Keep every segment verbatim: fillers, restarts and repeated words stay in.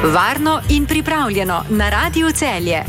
Varno in pripravljeno na Radiu Celje.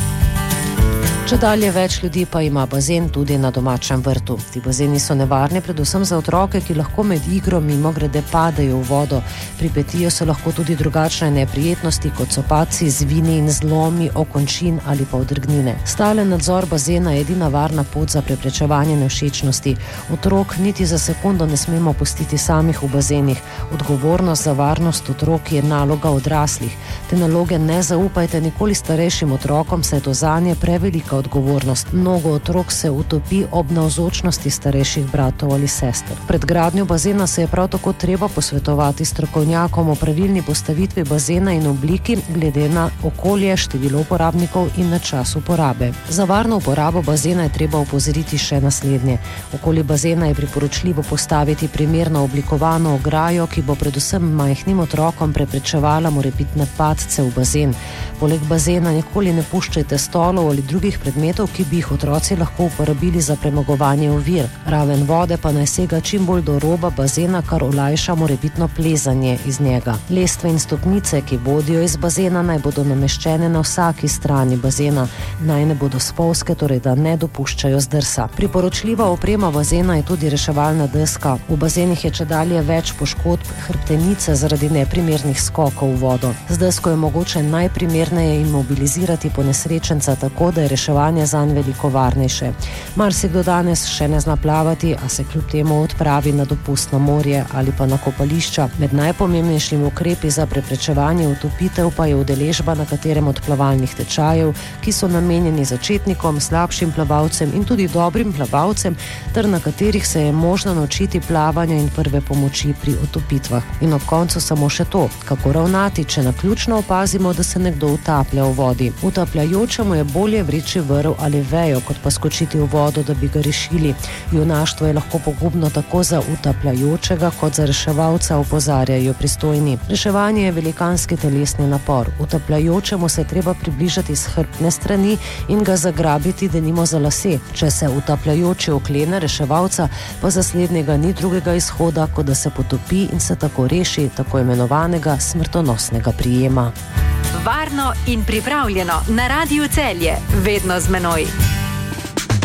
Če dalje več ljudi pa ima bazen tudi na domačem vrtu. Ti bazeni so nevarni predvsem za otroke, ki lahko med igro mimogrede padejo v vodo. Pripetijo se lahko tudi drugačne neprijetnosti, kot so padci, zvini in zlomi, okončin ali pa odrgnine. Stalen nadzor bazena je edina varna pot za preprečevanje nevšečnosti. Otrok niti za sekundo ne smemo pustiti samih v bazenih. Odgovornost za varnost otrok je naloga odraslih. Te naloge ne zaupajte nikoli starejšim otrokom, saj je to zanje prevelika odgovornost. Mnogo otrok se utopi ob navzočnosti starejših bratov ali sester. Pred gradnjo bazena se je prav tako treba posvetovati strokovnjakom o pravilni postavitvi bazena in obliki glede na okolje, število uporabnikov in na čas uporabe. Za varno uporabo bazena je treba opozoriti še naslednje. Okoli bazena je priporočljivo postaviti primerno oblikovano ograjo, ki bo predvsem majhnim otrokom preprečevala morebitne padce v bazen. Poleg bazena nikoli ne puščajte stolov ali drugih predmetov, ki bi jih otroci lahko uporabili za premagovanje ovir. Raven vode pa naj sega čim bolj do roba bazena, kar olajša morebitno plezanje iz njega. Lestve in stopnice, ki vodijo iz bazena, naj bodo nameščene na vsaki strani bazena. Naj ne bodo spolzke, torej da ne dopuščajo zdrsa. Priporočljiva oprema bazena je tudi reševalna deska. V bazenih je čedalje več poškodb hrbtenice zaradi neprimernih skokov v vodo. Z desko je mogoče najprimerneje imobilizirati ponesrečenca tako, da je reševanje zanj veliko varnejše. Marsikdo danes še ne zna plavati, a se kljub temu odpravi na dopust na morje ali pa na kopališča. Med najpomembnejšimi ukrepi za preprečevanje utopitev pa je udeležba na katerem od plavalnih tečajev, ki so namenjeni začetnikom, slabšim plavalcem in tudi dobrim plavalcem, ter na katerih se je možno naučiti plavanja in prve pomoči pri utopitvah. In ob koncu samo še to, kako ravnati, če naključno opazimo, da se nekdo utaplja v vodi. Utapljajočemu je bolje vreči vrv ali vejo, kot pa skočiti v vodo, da bi ga rešili. Junaštvo je lahko pogubno tako za utapljajočega, kot za reševalca, opozarjajo pristojni. Reševanje je velikanski telesni napor. Utapljajočemu se je treba približati s hrbtne strani in ga zagrabiti, denimo za lase. Če se utapljajoči oklene reševalca, pa za slednjega ni drugega izhoda, kot da se potopi in se tako reši tako imenovanega smrtonosnega prijema. Varno in pripravljeno na Radiu Celje, vedno z menoj.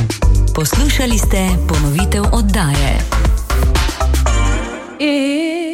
Poslušali ste ponovitev oddaje. E